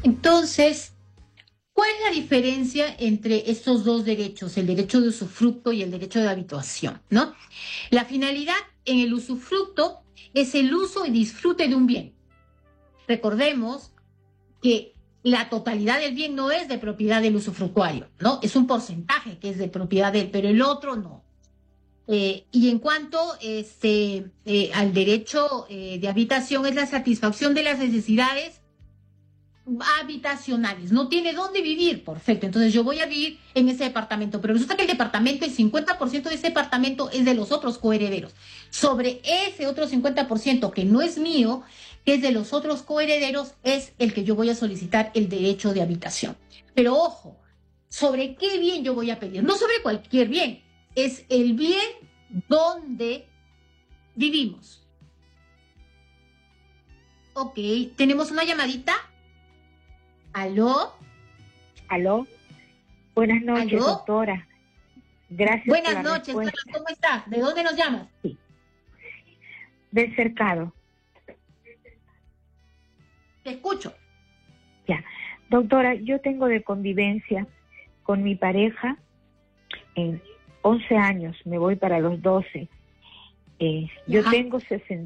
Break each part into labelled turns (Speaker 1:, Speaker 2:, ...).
Speaker 1: Entonces, ¿cuál es la diferencia entre estos dos derechos, el derecho de usufructo y el derecho de habitación, ¿no? La finalidad en el usufructo es el uso y disfrute de un bien. Recordemos que la totalidad del bien no es de propiedad del usufructuario, ¿no? Es un porcentaje que es de propiedad de él, pero el otro no. Y en cuanto al derecho de habitación, es la satisfacción de las necesidades habitacionales. No tiene dónde vivir, perfecto. Entonces yo voy a vivir en ese departamento, pero resulta que el departamento, el 50% de ese departamento es de los otros coherederos. Sobre ese otro 50% que no es mío, que es de los otros coherederos, es el que yo voy a solicitar el derecho de habitación. Pero ojo, ¿sobre qué bien yo voy a pedir? No sobre cualquier bien, es el bien donde vivimos. Ok, tenemos una llamadita. ¿Aló?
Speaker 2: Aló, buenas noches,
Speaker 1: ¿Aló?
Speaker 2: doctora. Gracias por
Speaker 1: Buenas
Speaker 2: la
Speaker 1: noches,
Speaker 2: respuesta.
Speaker 1: Carlos, ¿cómo estás? ¿De dónde nos llamas?
Speaker 2: Sí. Del cercado.
Speaker 1: Te escucho.
Speaker 2: Ya. Doctora, yo tengo de convivencia con mi pareja en 11 años, me voy para los 12. Yo
Speaker 1: Ya.
Speaker 2: tengo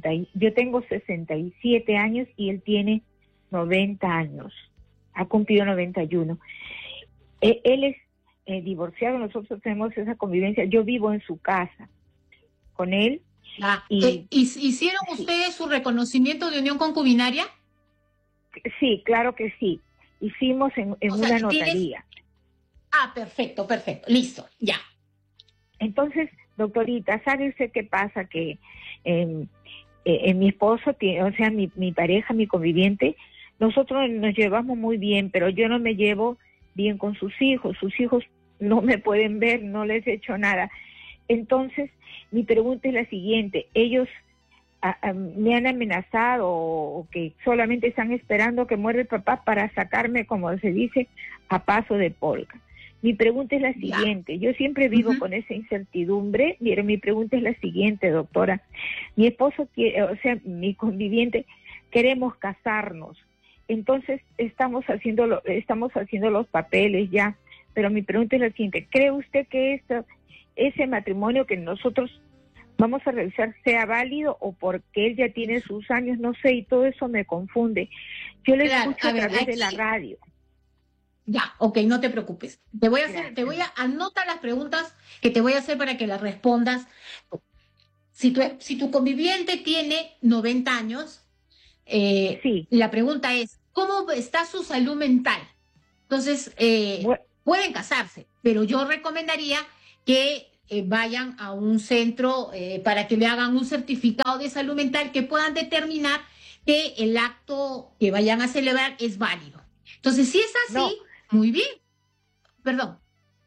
Speaker 2: 67 años y él tiene 90 años. Ha cumplido 91. Él es divorciado, nosotros tenemos esa convivencia. Yo vivo en su casa con él.
Speaker 1: Ya.
Speaker 2: Y
Speaker 1: ¿Hicieron
Speaker 2: sí,
Speaker 1: ustedes su reconocimiento de unión concubinaria?
Speaker 2: sí, claro que sí. Hicimos en
Speaker 1: O sea,
Speaker 2: una
Speaker 1: que tienes...
Speaker 2: notaría.
Speaker 1: Ah, perfecto, perfecto, listo, ya.
Speaker 2: Entonces, doctorita, ¿sabe usted qué pasa? Que mi esposo, o sea, mi pareja, mi conviviente, nosotros nos llevamos muy bien, pero yo no me llevo bien con sus hijos. Sus hijos no me pueden ver, no les he hecho nada. Entonces, mi pregunta es la siguiente. Ellos me han amenazado o que solamente están esperando que muera el papá para sacarme, como se dice, a paso de polka. Mi pregunta es la
Speaker 1: Ya.
Speaker 2: siguiente. Yo siempre vivo con esa incertidumbre, pero mi pregunta es la siguiente, doctora. Mi esposo quiere, o sea, mi conviviente, queremos casarnos. Entonces estamos haciendo los papeles ya, pero mi pregunta es la siguiente. ¿Cree usted que ese matrimonio que nosotros vamos a realizar sea válido o porque él ya tiene sus años? No sé, y todo eso me confunde. Yo le
Speaker 1: Claro,
Speaker 2: escucho
Speaker 1: a
Speaker 2: a
Speaker 1: ver,
Speaker 2: través de la
Speaker 1: aquí,
Speaker 2: radio.
Speaker 1: ya, ok, no te preocupes. Te voy a
Speaker 2: Gracias.
Speaker 1: anotar las preguntas que te voy a hacer para que las respondas. Si tu conviviente tiene 90 años,
Speaker 2: Sí,
Speaker 1: la pregunta es, ¿cómo está su salud mental? Entonces,
Speaker 2: bu-
Speaker 1: pueden casarse, pero yo recomendaría que vayan a un centro para que le hagan un certificado de salud mental que puedan determinar que el acto que vayan a celebrar es válido. Entonces, si es
Speaker 2: no,
Speaker 1: así, muy bien. Perdón,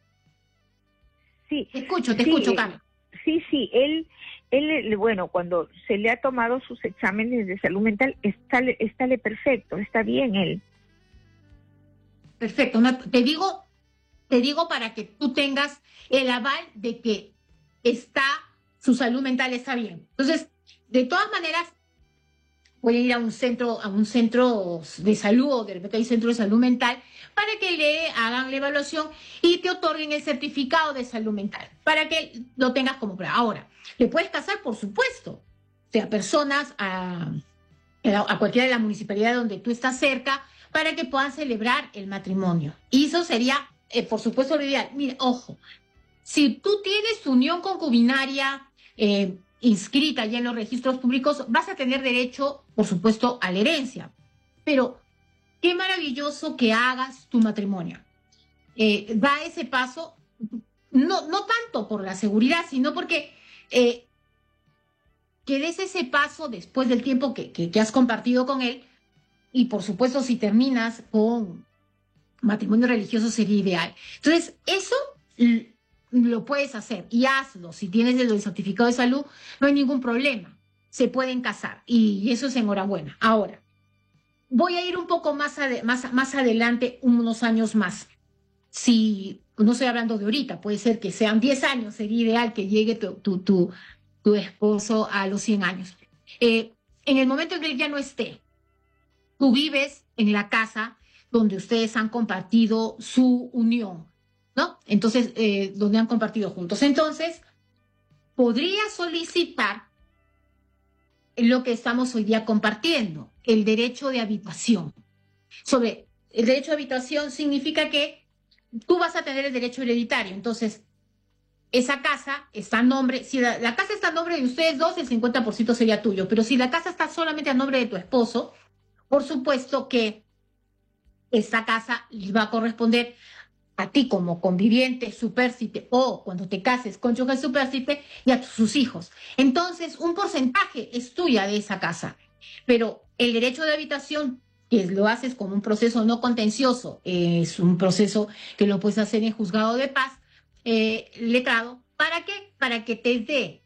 Speaker 2: sí,
Speaker 1: te
Speaker 2: sí,
Speaker 1: escucho, Carlos.
Speaker 2: sí, bueno, cuando se le ha tomado sus exámenes de salud mental, está perfecto, está bien él.
Speaker 1: Perfecto. Te digo para que tú tengas el aval de que su salud mental está bien. Entonces, de todas maneras, voy a ir a un centro de salud, o de repente hay centro de salud mental, para que le hagan la evaluación y te otorguen el certificado de salud mental, para que lo tengas como prueba. Ahora, te puedes casar, por supuesto. O sea, personas a cualquiera de las municipalidades donde tú estás cerca, para que puedan celebrar el matrimonio. Y eso sería, por supuesto, lo ideal. Mira, ojo, si tú tienes tu unión concubinaria inscrita ya en los registros públicos, vas a tener derecho, por supuesto, a la herencia. Pero qué maravilloso que hagas tu matrimonio. Da ese paso, no tanto por la seguridad, sino porque que des ese paso después del tiempo que has compartido con él. Y por supuesto, si terminas con matrimonio religioso sería ideal. Entonces, eso lo puedes hacer y hazlo. Si tienes el certificado de salud, no hay ningún problema. Se pueden casar y eso es enhorabuena. Ahora, voy a ir un poco más adelante, unos años más. Si no estoy hablando de ahorita, puede ser que sean 10 años, sería ideal que llegue tu esposo a los 100 años. En el momento en que él ya no esté, tú vives en la casa donde ustedes han compartido su unión, ¿no? Entonces, donde han compartido juntos. Entonces, podría solicitar lo que estamos hoy día compartiendo, el derecho de habitación. Sobre el derecho de habitación significa que tú vas a tener el derecho hereditario. Entonces, esa casa está a nombre, si la casa está a nombre de ustedes dos, el 50% sería tuyo. Pero si la casa está solamente a nombre de tu esposo, por supuesto que esa casa va a corresponder a ti como conviviente supérstite o cuando te cases cónyuge supérstite y a sus hijos. Entonces, un porcentaje es tuya de esa casa, pero el derecho de habitación, que lo haces como un proceso no contencioso, es un proceso que lo puedes hacer en juzgado de paz, letrado, ¿para qué? Para que te dé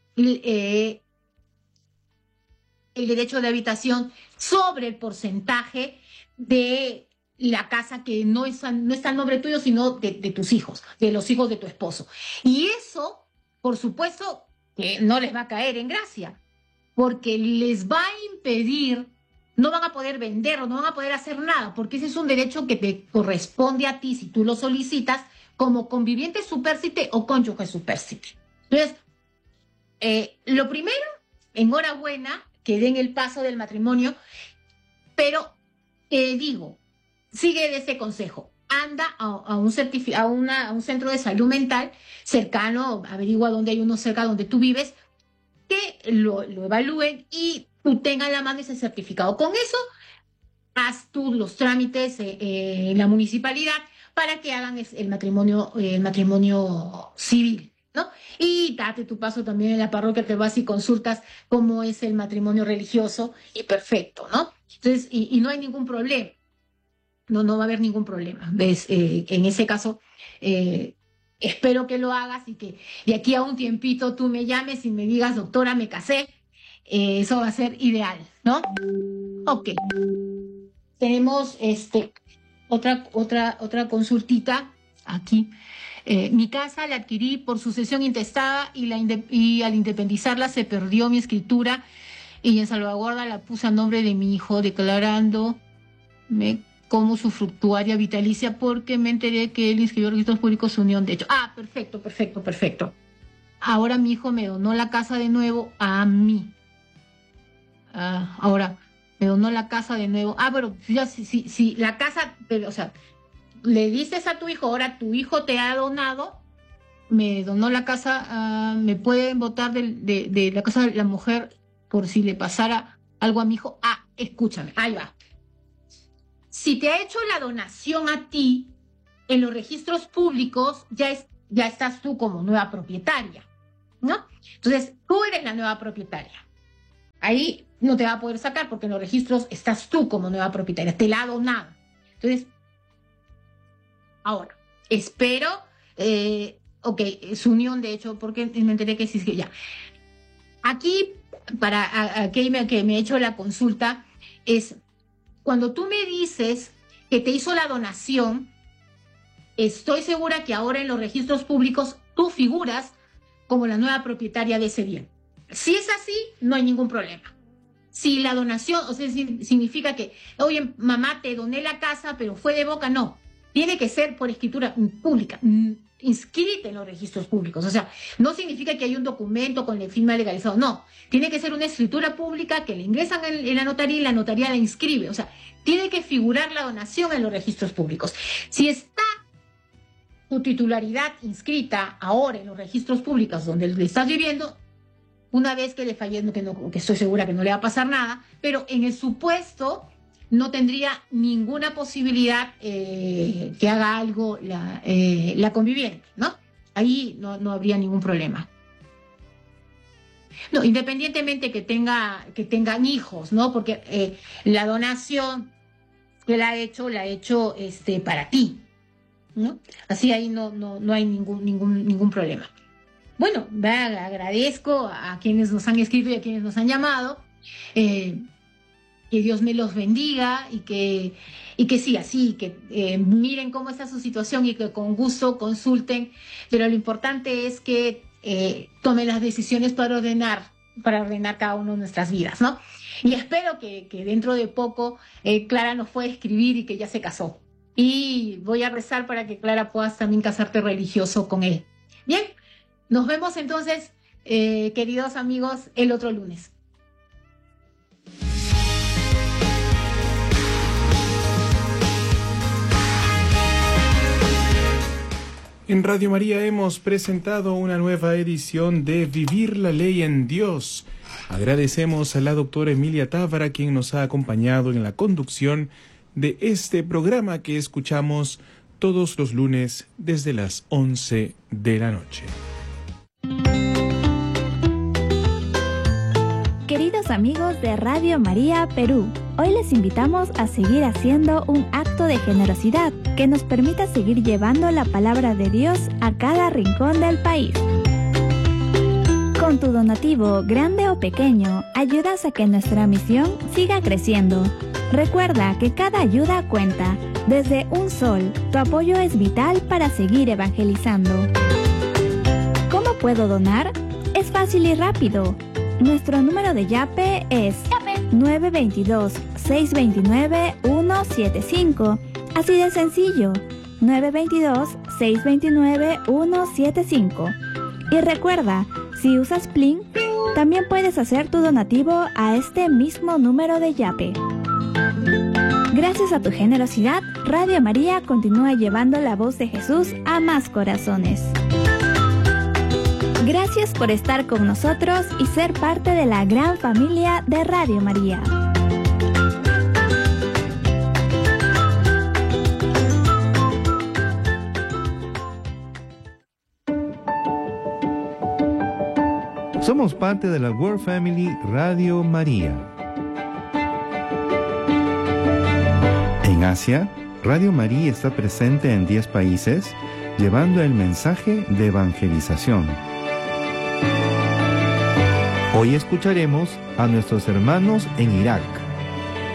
Speaker 1: el derecho de habitación sobre el porcentaje de la casa que no está en nombre tuyo, sino de tus hijos, de los hijos de tu esposo. Y eso, por supuesto, que no les va a caer en gracia, porque les va a impedir, no van a poder venderlo, no van a poder hacer nada, porque ese es un derecho que te corresponde a ti si tú lo solicitas como conviviente supérstite o cónyuge supérstite. Entonces, lo primero, enhorabuena, que den el paso del matrimonio, pero te digo, sigue de ese consejo. Anda a un centro de salud mental cercano, averigua dónde hay uno cerca donde tú vives, que lo evalúen y tú tengas a la mano ese certificado. Con eso, haz tú los trámites en la municipalidad para que hagan el matrimonio civil, ¿no? Y date tu paso también en la parroquia, te vas y consultas cómo es el matrimonio religioso y perfecto, ¿no? Entonces, y no hay ningún problema. No va a haber ningún problema. ¿Ves? En ese caso, espero que lo hagas y que de aquí a un tiempito tú me llames y me digas, doctora, me casé. Eso va a ser ideal, ¿no? Ok. Tenemos otra consultita aquí. Mi casa la adquirí por sucesión intestada y al independizarla se perdió mi escritura y en salvaguarda la puse a nombre de mi hijo, declarándome como su fructuaria vitalicia porque me enteré que él inscribió registros públicos su unión de hecho. Ah, perfecto. Ahora mi hijo me donó la casa de nuevo a mí. Ahora me donó la casa de nuevo. Pero ya si la casa, o sea, le dices a tu hijo, ahora tu hijo te ha donado, me donó la casa, me pueden votar de la casa de la mujer por si le pasara algo a mi hijo. Escúchame, ahí va. Si te ha hecho la donación a ti, en los registros públicos ya estás tú como nueva propietaria, ¿no? Entonces, tú eres la nueva propietaria. Ahí no te va a poder sacar porque en los registros estás tú como nueva propietaria, te la ha donado. Entonces, ahora, espero, su unión, de hecho, porque me enteré que sí, ya. Aquí, para aquel que me ha hecho la consulta, es cuando tú me dices que te hizo la donación, estoy segura que ahora en los registros públicos tú figuras como la nueva propietaria de ese bien. Si es así, no hay ningún problema. Si la donación, o sea, significa que, oye, mamá, te doné la casa, pero fue de boca, no. Tiene que ser por escritura pública, inscrita en los registros públicos. O sea, no significa que hay un documento con la firma legalizado, no. Tiene que ser una escritura pública que le ingresan en la notaría y la notaría la inscribe. O sea, tiene que figurar la donación en los registros públicos. Si está tu titularidad inscrita ahora en los registros públicos donde le estás viviendo, una vez que le fallezca, que estoy segura que no le va a pasar nada, pero en el supuesto no tendría ninguna posibilidad que haga algo la conviviente, ¿no? Ahí no habría ningún problema. No, independientemente que tengan hijos, ¿no? Porque la donación que la ha hecho para ti, ¿no? Así ahí no hay ningún problema. Bueno, agradezco a quienes nos han escrito y a quienes nos han llamado. Que Dios me los bendiga y que sí, así, que miren cómo está su situación y que con gusto consulten. Pero lo importante es que tomen las decisiones para ordenar cada uno de nuestras vidas, ¿no? Y espero que dentro de poco Clara nos pueda escribir y que ya se casó. y voy a rezar para que Clara puedas también casarte religioso con él. Bien, nos vemos entonces, queridos amigos, el otro lunes.
Speaker 3: En Radio María hemos presentado una nueva edición de Vivir la Ley en Dios. Agradecemos a la doctora Emilia Tábara, quien nos ha acompañado en la conducción de este programa que escuchamos todos los lunes desde las 11 de la noche.
Speaker 4: Queridos amigos de Radio María Perú, hoy les invitamos a seguir haciendo un acto de generosidad que nos permita seguir llevando la palabra de Dios a cada rincón del país. Con tu donativo, grande o pequeño, ayudas a que nuestra misión siga creciendo. Recuerda que cada ayuda cuenta. Desde un sol, tu apoyo es vital para seguir evangelizando. ¿Cómo puedo donar? Es fácil y rápido. Nuestro número de Yape es 922-629-175. Así de sencillo, 922-629-175. Y recuerda, si usas Plin, también puedes hacer tu donativo a este mismo número de Yape. Gracias a tu generosidad, Radio María continúa llevando la voz de Jesús a más corazones. Gracias por estar con nosotros y ser parte de la gran familia de Radio María.
Speaker 5: Somos parte de la World Family Radio María. En Asia, Radio María está presente en 10 países, llevando el mensaje de evangelización. Hoy escucharemos a nuestros hermanos en Irak.